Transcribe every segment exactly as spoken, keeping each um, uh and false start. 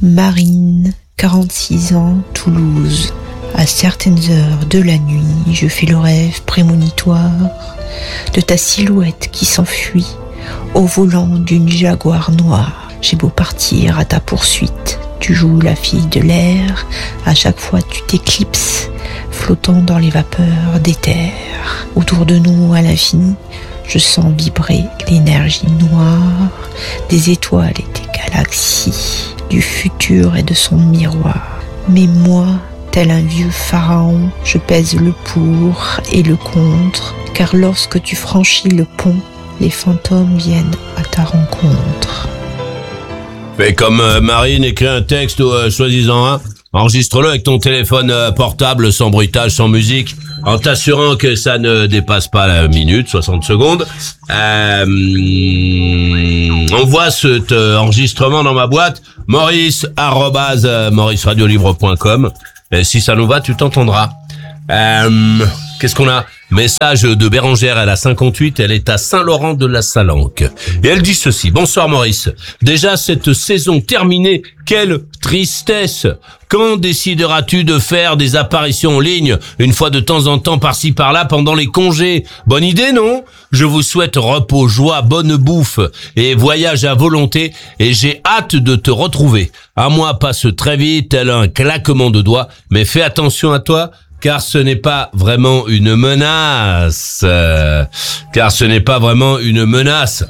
Marine, quarante-six ans, Toulouse. À certaines heures de la nuit, je fais le rêve prémonitoire de ta silhouette qui s'enfuit au volant d'une Jaguar noire. J'ai beau partir à ta poursuite, tu joues la fille de l'air. À chaque fois tu t'éclipses, flottant dans les vapeurs d'éther. Autour de nous à l'infini, je sens vibrer l'énergie noire des étoiles et des galaxies, du futur et de son miroir. Mais moi, tel un vieux pharaon, je pèse le pour et le contre, car lorsque tu franchis le pont, les fantômes viennent à ta rencontre. Fais comme euh, Marine, écris un texte euh, soi-disant, hein. Enregistre-le avec ton téléphone euh, portable, sans bruitage, sans musique, en t'assurant que ça ne dépasse pas la minute, soixante secondes. Euh, envoie cet euh, enregistrement dans ma boîte, maurice arobase maurice radio libre point com. Et si ça nous va, tu t'entendras. Euh, qu'est-ce qu'on a? Message de Bérangère, elle a cinquante-huit, elle est à Saint-Laurent-de-la-Salanque. Et elle dit ceci: bonsoir Maurice. Déjà cette saison terminée, quelle tristesse. Quand décideras-tu de faire des apparitions en ligne, une fois de temps en temps par-ci par-là pendant les congés? Bonne idée, non? Je vous souhaite repos, joie, bonne bouffe et voyage à volonté, et j'ai hâte de te retrouver. Un mois passe très vite, tel un claquement de doigts, mais fais attention à toi, car ce n'est pas vraiment une menace. Euh, car ce n'est pas vraiment une menace.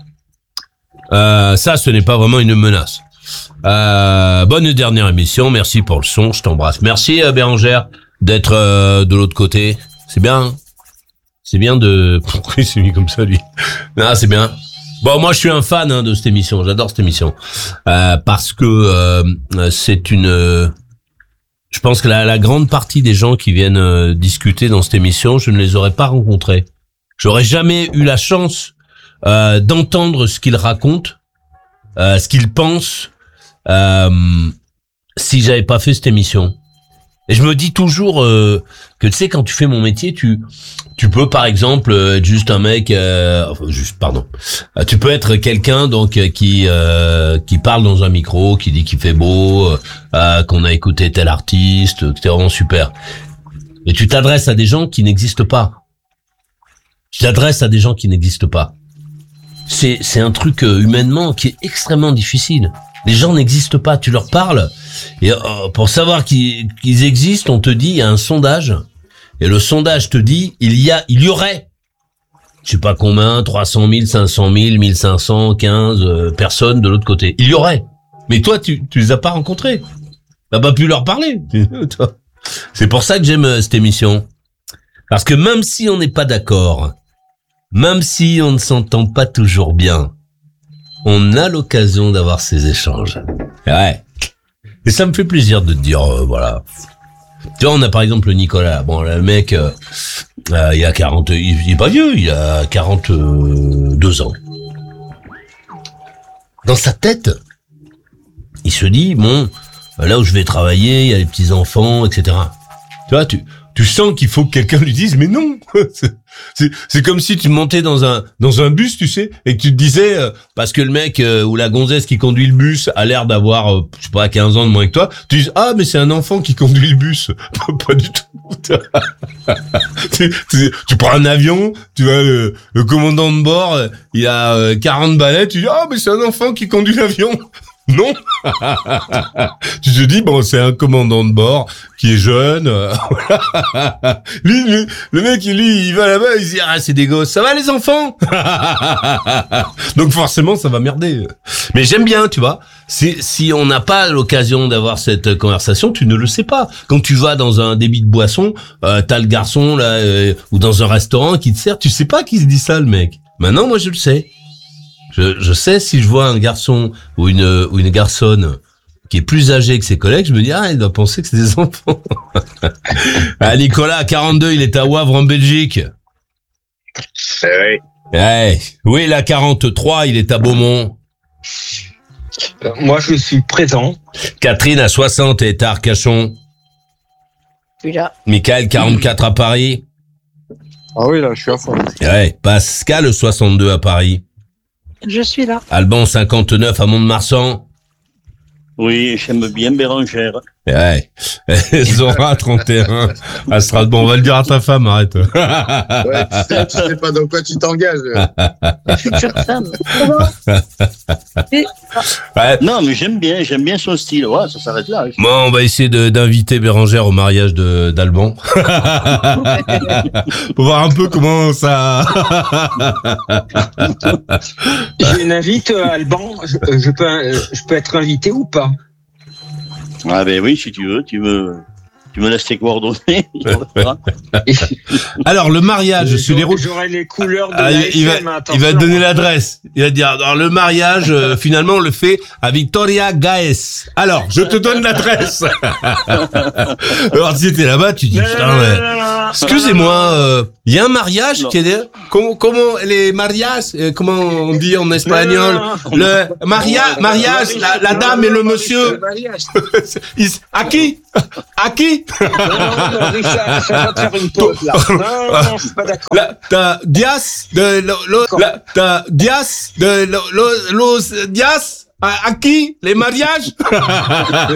Euh, ça, ce n'est pas vraiment une menace. Euh, bonne dernière émission, merci pour le son, je t'embrasse. Merci euh, Bérangère d'être euh, de l'autre côté. C'est bien. C'est bien de... Pourquoi il s'est mis comme ça, lui? Ah, c'est bien. Bon, moi, je suis un fan hein, de cette émission. J'adore cette émission. Euh, parce que euh, c'est une... Euh, je pense que la, la grande partie des gens qui viennent euh, discuter dans cette émission, je ne les aurais pas rencontrés. J'aurais jamais eu la chance euh, d'entendre ce qu'ils racontent, euh, ce qu'ils pensent, euh, si j'avais pas fait cette émission. Et je me dis toujours euh, que tu sais, quand tu fais mon métier, tu tu peux par exemple être juste un mec, euh, enfin juste pardon, euh, tu peux être quelqu'un donc qui euh, qui parle dans un micro, qui dit qu'il fait beau, euh, qu'on a écouté tel artiste, que c'est vraiment super. Et tu t'adresses à des gens qui n'existent pas. Tu t'adresses à des gens qui n'existent pas. C'est c'est un truc euh, humainement qui est extrêmement difficile. Les gens n'existent pas, tu leur parles, et euh, pour savoir qu'ils, qu'ils existent, on te dit, il y a un sondage, et le sondage te dit, il y a, il y aurait, je sais pas combien, trois cent mille, cinq cent mille, mille cinq cent quinze euh, personnes de l'autre côté. Il y aurait. Mais toi, tu, tu les as pas rencontrés. T'as pas pu leur parler. C'est pour ça que j'aime euh, cette émission. Parce que même si on n'est pas d'accord, même si on ne s'entend pas toujours bien, on a l'occasion d'avoir ces échanges. Ouais. Et ça me fait plaisir de te dire, euh, voilà. Tu vois, on a par exemple Nicolas. Bon, là, le mec, euh, euh, il a quarante, il, il est pas vieux, il a quarante-deux ans. Dans sa tête, il se dit, bon, là où je vais travailler, il y a les petits-enfants, et cetera. Tu vois, tu, tu sens qu'il faut que quelqu'un lui dise, mais non, c'est, c'est, c'est comme si tu montais dans un dans un bus, tu sais, et que tu te disais, euh, parce que le mec euh, ou la gonzesse qui conduit le bus a l'air d'avoir, euh, je sais pas, quinze ans de moins que toi, tu dis, ah, mais c'est un enfant qui conduit le bus. Pas du tout. tu, tu, tu prends un avion, tu vois, le, le commandant de bord, il a euh, quarante balais, tu dis, ah, mais c'est un enfant qui conduit l'avion. Non. Tu te dis, bon, c'est un commandant de bord qui est jeune. Euh, voilà. Lui, lui, le mec, lui, il va là-bas, il se dit, ah, c'est des gosses. Ça va, les enfants? Donc, forcément, ça va merder. Mais j'aime bien, tu vois. Si, si on n'a pas l'occasion d'avoir cette conversation, tu ne le sais pas. Quand tu vas dans un débit de boisson, euh, t'as le garçon, là, euh, ou dans un restaurant qui te sert, tu sais pas qui se dit ça, le mec. Maintenant, moi, je le sais. Je, je sais, si je vois un garçon ou une ou une garçonne qui est plus âgé que ses collègues, je me dis, ah, il doit penser que c'est des enfants. Ah, Nicolas, quarante-deux, il est à Wavre en Belgique. Oui. Ouais. Oui, il a quarante-trois, il est à Beaumont. Moi, je suis présent. Catherine, à soixante, est à Arcachon. Je suis là. Michael, quarante-quatre, à Paris. Ah oui, là, je suis à fond. Ouais. Pascal, soixante-deux, à Paris. Je suis là. Alban, cinquante-neuf, à Mont-de-Marsan. Oui, j'aime bien Bérangère. Ouais. Zora, trente et un, à Strasbourg. On va le dire à ta femme, arrête. Ouais, tu sais, tu sais pas dans quoi tu t'engages. La future femme. Ouais. Non, mais j'aime bien, j'aime bien son style. Ouais, ça s'arrête là. Moi, on va essayer de, d'inviter Bérangère au mariage de, d'Alban. Pour voir un peu comment ça... J'ai une invite, euh, Alban. Je, je peux, euh, je peux être invité ou pas? Ah ben oui, si tu veux, tu veux, tu me laisses tes coordonnées. Alors, le mariage sur les routes... J'aurai les couleurs de Ah, la il, va, F M, il va te donner attention. l'adresse. Il va te dire, alors, le mariage, euh, finalement, on le fait à Victoria Gaes. Alors, je te donne l'adresse. Alors, si t'es là-bas, tu dis, Non, putain, non, mais... non, non, non. Excusez-moi, euh, il y a un mariage Non. qui est derrière. Comment, comment les mariages, euh, comment on dit en espagnol? Non, non, non. Le maria, mariage, la, la dame et le monsieur. Le mariage. Ils- À qui? À qui? Non, non, non, Richard, ça va te faire une pause, là. Non, non, non, je suis pas d'accord. La, ta Dias de lo, lo- la, ta Dias de lo, lo- los Dias. À, à qui? Les mariages?